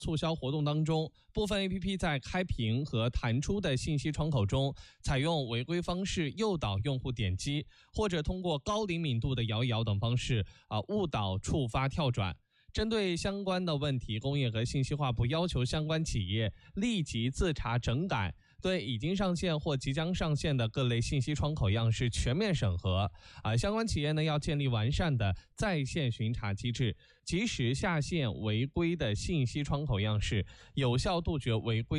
促销活动当中，部分 APP 在开屏和弹出的信息窗口中，采用违规方式诱导用户点击，或者通过高灵敏度的摇一摇等方式误导触发跳转。针对相关的问题，工业和信息化部要求相关企业立即自查整改，对已经上线或即将上线的各类信息窗口样式全面审核。相关企业呢要建立完善的在线巡查机制，及时下线违规的信息窗口样式，有效杜绝违规